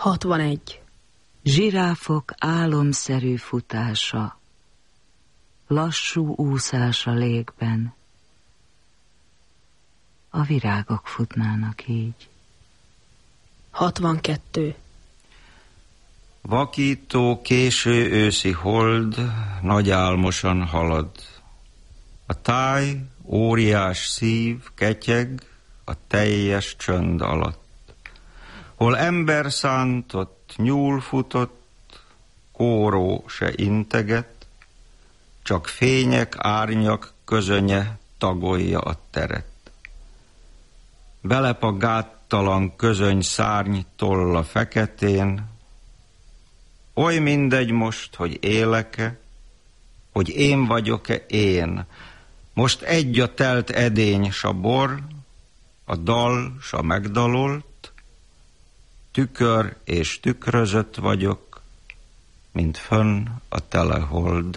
61. Zsiráfok álomszerű futása, lassú úszás a légben. A virágok futnának így. 62. Vakító, késő őszi hold nagy álmosan halad. A táj, óriás szív ketyeg a teljes csönd alatt. Hol ember szántott, nyúl futott, kóró se integet, csak fények, árnyak közönye tagolja a teret. Belep a gáttalan közöny szárny tolla feketén, oly mindegy most, hogy élek-e, hogy én vagyok-e én. Most egy a telt edény s a bor, a dal s a megdalolt, tükör és tükrözött vagyok, mint fönn a telehold.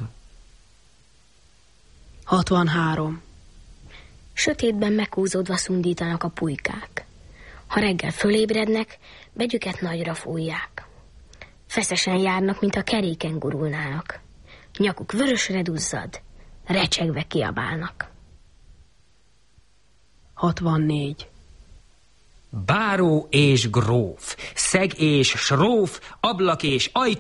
63. Sötétben meghúzódva szundítanak a pulykák. Ha reggel fölébrednek, begyüket nagyra fújják. Feszesen járnak, mint a keréken gurulnának. Nyakuk vörösre duzzad, recsegve kiabálnak. 64. Báró és gróf, szeg és sróf, ablak és ajtó,